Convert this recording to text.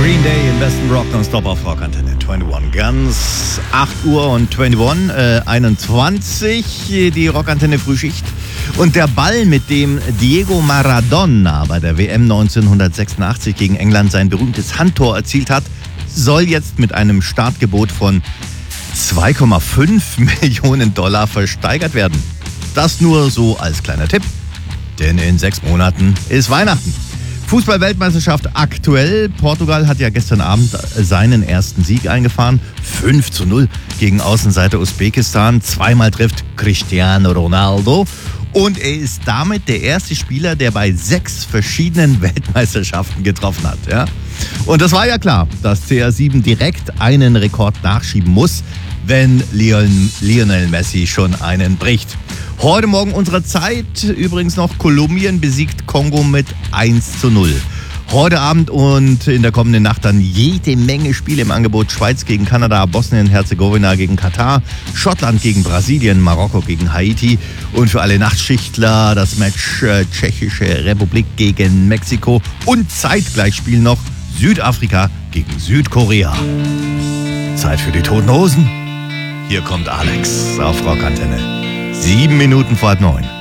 Green Day im besten Rock nonstop auf Rockantenne 21 Guns. 8 Uhr und 21, die Rockantenne Frühschicht. Und der Ball, mit dem Diego Maradona bei der WM 1986 gegen England sein berühmtes Handtor erzielt hat, soll jetzt mit einem Startgebot von 2,5 Millionen Dollar versteigert werden. Das nur so als kleiner Tipp, denn in 6 Monaten ist Weihnachten. Fußball-Weltmeisterschaft aktuell. Portugal hat ja gestern Abend seinen ersten Sieg eingefahren. 5:0 gegen Außenseiter Usbekistan. Zweimal trifft Cristiano Ronaldo. Und er ist damit der erste Spieler, der bei 6 verschiedenen Weltmeisterschaften getroffen hat. Ja? Und das war ja klar, dass CR7 direkt einen Rekord nachschieben muss, wenn Lionel Messi schon einen bricht. Heute Morgen unserer Zeit übrigens noch: Kolumbien besiegt Kongo mit 1:0. Heute Abend und in der kommenden Nacht dann jede Menge Spiele im Angebot. Schweiz gegen Kanada, Bosnien-Herzegowina gegen Katar, Schottland gegen Brasilien, Marokko gegen Haiti und für alle Nachtschichtler das Match Tschechische Republik gegen Mexiko und zeitgleich spielen noch Südafrika gegen Südkorea. Zeit für die Toten Hosen. Hier kommt Alex auf Rockantenne. 7 Minuten vor 9.